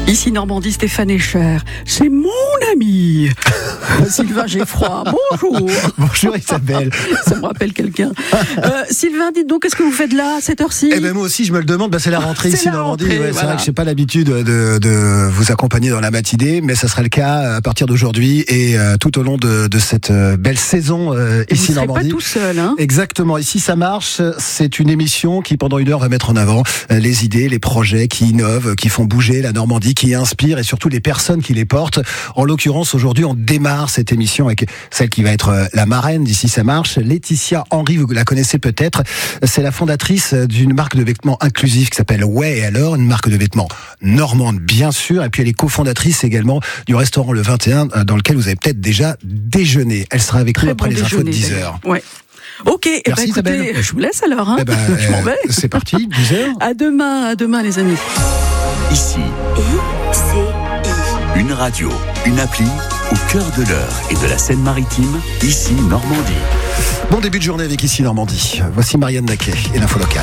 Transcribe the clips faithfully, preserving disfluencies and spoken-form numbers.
Ici Normandie, Stéphane Echer, c'est mon ami. Sylvain Geffroy, bonjour. Bonjour Isabelle. Ça me rappelle quelqu'un. Euh, Sylvain, dites donc, qu'est-ce que vous faites là, à cette heure-ci ? Eh ben moi aussi, je me le demande. Ben, c'est la rentrée c'est ici la Normandie. rentrée, Ouais, voilà. C'est vrai que je n'ai pas l'habitude de, de vous accompagner dans la matinée, mais ça sera le cas à partir d'aujourd'hui et euh, tout au long de, de cette euh, belle saison euh, Et ici vous ne serez Normandie. pas tout seul, hein ? Exactement. Ici, ça marche. C'est une émission qui, pendant une heure, va mettre en avant les idées, les projets qui innovent, qui font bouger la Normandie, qui inspirent et surtout les personnes qui les portent. En l'occurrence, aujourd'hui, on démarre cette émission avec celle qui va être la marraine d'ici ça marche. Laetitia Henry, vous la connaissez peut-être. C'est la fondatrice d'une marque de vêtements inclusifs qui s'appelle Ouais et alors, une marque de vêtements normande, bien sûr. Et puis, elle est cofondatrice également du restaurant Le vingt et un, dans lequel vous avez peut-être déjà déjeuné. Elle sera avec Très nous après bon les infos de déjeuner, dix d'ailleurs. heures. Ouais. Ok, eh ben, Merci, écoutez, Isabelle. je vous laisse alors. Hein. Eh ben, je m'en vais. euh, c'est parti, dix heures. À demain, à demain les amis. Ici, I C I. une radio, une appli au cœur de l'heure et de la Seine-Maritime, ici Normandie. Bon début de journée avec Ici Normandie. Voici Marianne Naquet et l'info locale.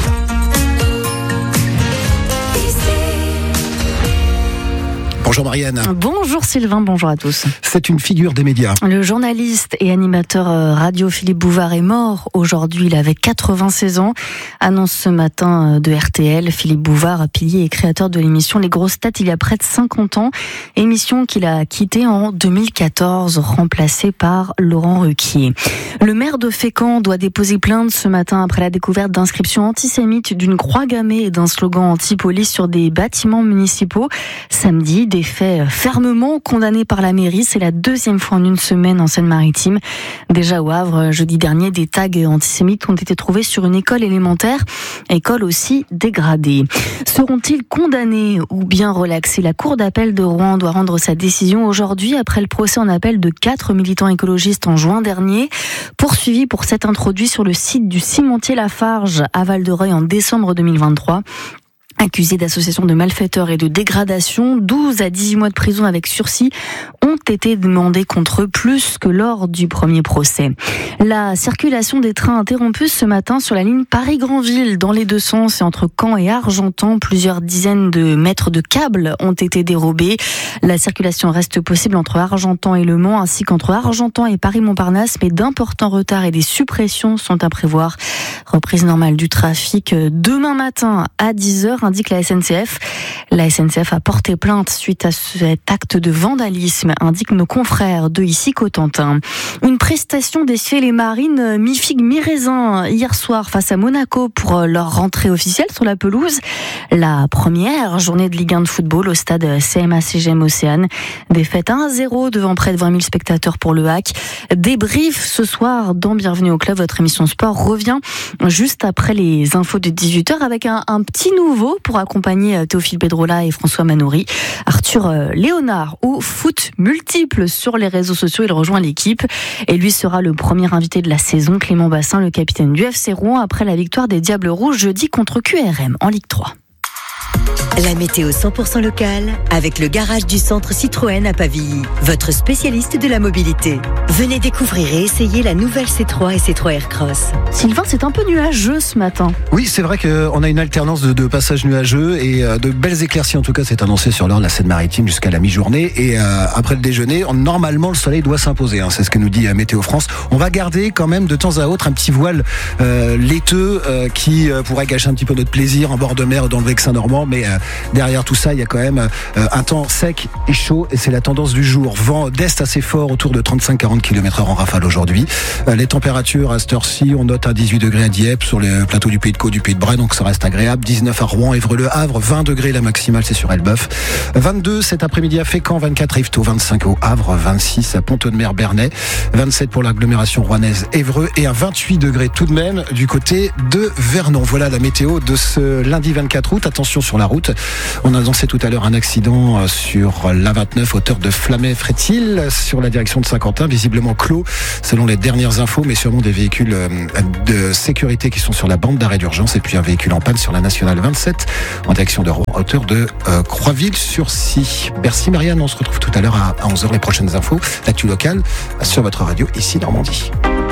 Bonjour Marianne. Bonjour Sylvain, bonjour à tous. C'est une figure des médias. Le journaliste et animateur radio Philippe Bouvard est mort aujourd'hui. Il avait quatre-vingt-seize ans. Annonce ce matin de R T L. Philippe Bouvard, pilier et créateur de l'émission Les Grosses Têtes il y a près de cinquante ans. Émission qu'il a quittée en deux mille quatorze, remplacée par Laurent Ruquier. Le maire de Fécamp doit déposer plainte ce matin après la découverte d'inscriptions antisémites d'une croix gammée et d'un slogan anti-police sur des bâtiments municipaux. Samedi, des faits fermement condamnés par la mairie. C'est la deuxième fois en une semaine en Seine-Maritime. Déjà au Havre, jeudi dernier, des tags antisémites ont été trouvés sur une école élémentaire, école aussi dégradée. Seront-ils condamnés ou bien relaxés ? La Cour d'appel de Rouen doit rendre sa décision aujourd'hui après le procès en appel de quatre militants écologistes en juin dernier, poursuivis pour s'être introduits sur le site du cimentier Lafarge à Val-de-Reuil en décembre deux mille vingt-trois. Accusés d'association de malfaiteurs et de dégradation, douze à dix-huit mois de prison avec sursis ont été demandés contre eux, plus que lors du premier procès. La circulation des trains interrompue ce matin sur la ligne Paris-Granville dans les deux sens et entre Caen et Argentan. Plusieurs dizaines de mètres de câbles ont été dérobés. La circulation reste possible entre Argentan et Le Mans ainsi qu'entre Argentan et Paris-Montparnasse, mais d'importants retards et des suppressions sont à prévoir. Reprise normale du trafic demain matin à dix heures, indique la S N C F. La S N C F a porté plainte suite à cet acte de vandalisme, indiquent nos confrères de ici Cotentin. Une prestation des ciels et marines mi-figue mi-raisin hier soir face à Monaco pour leur rentrée officielle sur la pelouse. La première journée de Ligue un de football au stade C M A C G M Océane. Défaite un à zéro devant près de vingt mille spectateurs pour le H A C. Débrief ce soir dans Bienvenue au Club. Votre émission sport revient juste après les infos de dix-huit heures avec un, un petit nouveau pour accompagner Théophile Pedrola et François Manoury. Arthur Léonard au foot multiple sur les réseaux sociaux. Il rejoint l'équipe et lui sera le premier invité de la saison. Clément Bassin, le capitaine du F C Rouen, après la victoire des Diables Rouges jeudi contre Q R M en Ligue trois. La météo cent pour cent locale avec le garage du centre Citroën à Pavilly, votre spécialiste de la mobilité. Venez découvrir et essayer la nouvelle C trois et C trois Aircross. Sylvain, c'est un peu nuageux ce matin. Oui, c'est vrai qu'on a une alternance de, de passages nuageux et euh, de belles éclaircies. En tout cas, c'est annoncé sur l'heure de la Seine-Maritime jusqu'à la mi-journée. Et euh, après le déjeuner, on, normalement, le soleil doit s'imposer. Hein, c'est ce que nous dit euh, Météo France. On va garder quand même de temps à autre un petit voile euh, laiteux euh, qui euh, pourrait gâcher un petit peu notre plaisir en bord de mer dans le Vexin normand. Mais euh, derrière tout ça, il y a quand même euh, un temps sec et chaud. Et c'est la tendance du jour. Vent d'est assez fort, autour de trente-cinq à quarante kilomètres heure en rafale aujourd'hui. Euh, les températures à cette heure-ci, on note à dix-huit degrés à Dieppe, sur le plateau du Pays de Caux, du Pays de Bray, donc ça reste agréable. dix-neuf à Rouen, Évreux-le Havre, vingt degrés la maximale, c'est sur Elbeuf. vingt-deux cet après-midi à Fécamp, vingt-quatre à Yvetot, vingt-cinq au Havre, vingt-six à Pont-de-Mer-Bernay, vingt-sept pour l'agglomération rouennaise Évreux et à vingt-huit degrés tout de même du côté de Vernon. Voilà la météo de ce lundi vingt-quatre août. Attention sur la route. On a annoncé tout à l'heure un accident sur l'A vingt-neuf, hauteur de Flamet-Frétil, sur la direction de Saint-Quentin, visiblement clos selon les dernières infos, mais sûrement des véhicules de sécurité qui sont sur la bande d'arrêt d'urgence et puis un véhicule en panne sur la nationale vingt-sept en direction de Rouen, hauteur de euh, Croixville-sur-Scie. Merci Marianne, on se retrouve tout à l'heure à, à onze heures les prochaines infos, l'actu locale sur votre radio ici Normandie.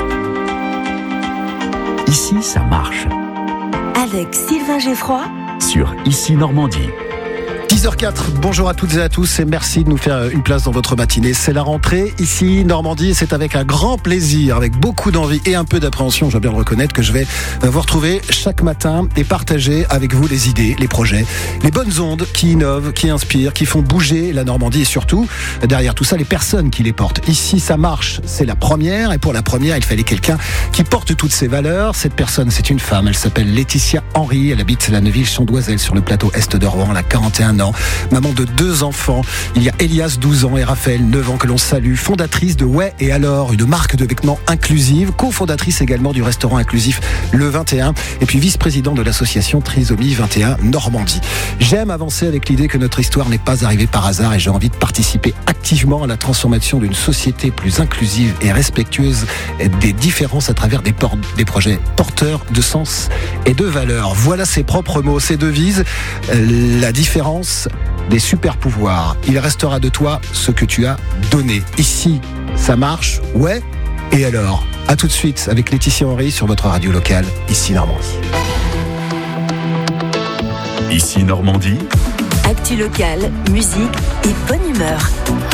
Ici, ça marche. Avec Sylvain Geffroy Sur Ici Normandie. dix six heures quatre, bonjour à toutes et à tous et merci de nous faire une place dans votre matinée. C'est la rentrée ici, Normandie, et c'est avec un grand plaisir, avec beaucoup d'envie et un peu d'appréhension, je dois bien le reconnaître, que je vais vous retrouver chaque matin et partager avec vous les idées, les projets, les bonnes ondes qui innovent, qui inspirent, qui font bouger la Normandie et surtout, derrière tout ça, les personnes qui les portent. Ici, ça marche, c'est la première, et pour la première, il fallait quelqu'un qui porte toutes ces valeurs. Cette personne, c'est une femme, elle s'appelle Laetitia Henry, elle habite la Neuville-Chandoiselle sur le plateau est de Rouen, elle a quarante et un ans, maman de deux enfants. Il y a Elias, douze ans, et Raphaël, neuf ans, que l'on salue, fondatrice de Ouais et alors, une marque de vêtements inclusive, cofondatrice également du restaurant inclusif Le vingt et un, et puis vice-président de l'association Trisomie vingt et un Normandie. J'aime avancer avec l'idée que notre histoire n'est pas arrivée par hasard et j'ai envie de participer activement à la transformation d'une société plus inclusive et respectueuse des différences à travers des, por- des projets porteurs de sens et de valeurs. Voilà ses propres mots, ses devises. La différence des super pouvoirs. Il restera de toi ce que tu as donné. Ici, ça marche, ouais. Et alors, à tout de suite avec Laetitia Henry sur votre radio locale, ici Normandie. Ici Normandie. Actu locale, musique et bonne humeur.